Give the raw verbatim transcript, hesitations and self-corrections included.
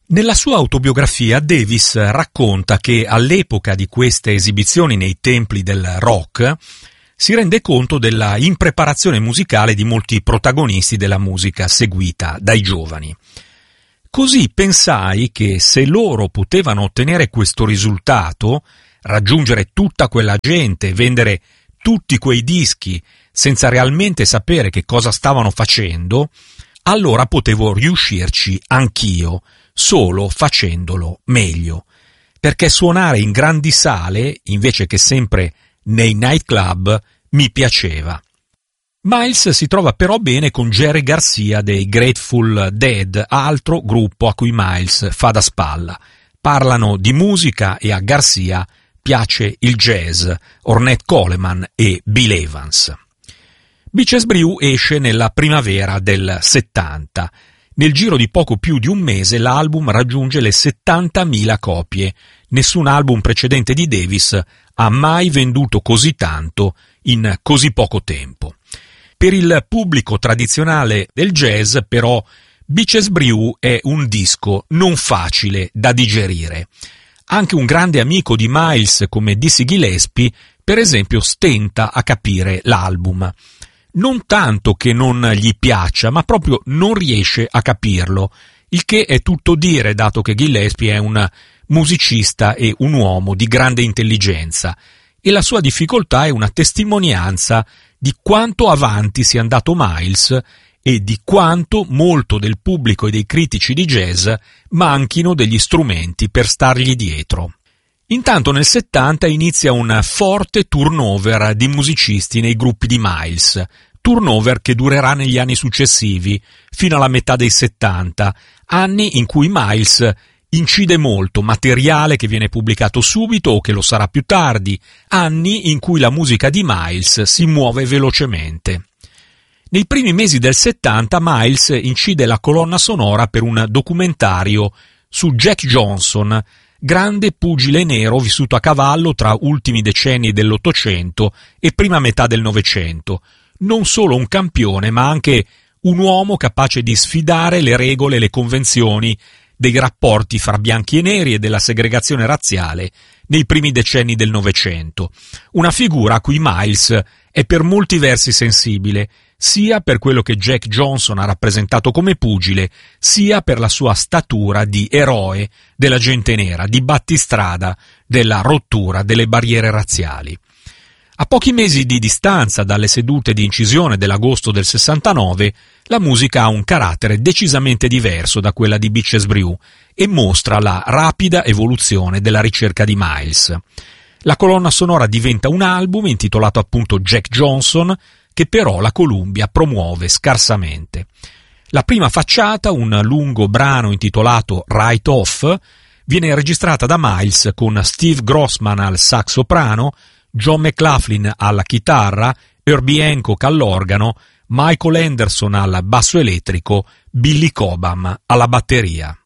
Nella sua autobiografia Davis racconta che all'epoca di queste esibizioni nei templi del rock si rende conto della impreparazione musicale di molti protagonisti della musica seguita dai giovani. Così pensai che se loro potevano ottenere questo risultato, raggiungere tutta quella gente, vendere tutti quei dischi senza realmente sapere che cosa stavano facendo, allora potevo riuscirci anch'io, solo facendolo meglio. Perché suonare in grandi sale, invece che sempre nei nightclub, mi piaceva. Miles si trova però bene con Jerry Garcia dei Grateful Dead, altro gruppo a cui Miles fa da spalla. Parlano di musica e a Garcia piace il jazz, Ornette Coleman e Bill Evans. Bitches Brew esce nella primavera del settanta. Nel giro di poco più di un mese l'album raggiunge le settantamila copie. Nessun album precedente di Davis ha mai venduto così tanto in così poco tempo. Per il pubblico tradizionale del jazz, però, Bitches Brew è un disco non facile da digerire. Anche un grande amico di Miles come Dizzy Gillespie, per esempio, stenta a capire l'album. Non tanto che non gli piaccia, ma proprio non riesce a capirlo, il che è tutto dire dato che Gillespie è un musicista e un uomo di grande intelligenza, e la sua difficoltà è una testimonianza di quanto avanti sia andato Miles e di quanto molto del pubblico e dei critici di jazz manchino degli strumenti per stargli dietro. Intanto nel settanta inizia un forte turnover di musicisti nei gruppi di Miles, turnover che durerà negli anni successivi, fino alla metà dei settanta, anni in cui Miles incide molto, materiale che viene pubblicato subito o che lo sarà più tardi, anni in cui la musica di Miles si muove velocemente. Nei primi mesi del settanta Miles incide la colonna sonora per un documentario su Jack Johnson, grande pugile nero vissuto a cavallo tra ultimi decenni dell'Ottocento e prima metà del Novecento, non solo un campione ma anche un uomo capace di sfidare le regole e le convenzioni dei rapporti fra bianchi e neri e della segregazione razziale nei primi decenni del Novecento, una figura a cui Miles è per molti versi sensibile, sia per quello che Jack Johnson ha rappresentato come pugile, sia per la sua statura di eroe della gente nera, di battistrada della rottura delle barriere razziali. A pochi mesi di distanza dalle sedute di incisione dell'agosto del sessantanove, la musica ha un carattere decisamente diverso da quella di Bitches Brew e mostra la rapida evoluzione della ricerca di Miles. La colonna sonora diventa un album intitolato appunto Jack Johnson, che però la Columbia promuove scarsamente. La prima facciata, un lungo brano intitolato Right Off, viene registrata da Miles con Steve Grossman al sax soprano, John McLaughlin alla chitarra, Herbie Hancock all'organo, Michael Anderson al basso elettrico, Billy Cobham alla batteria.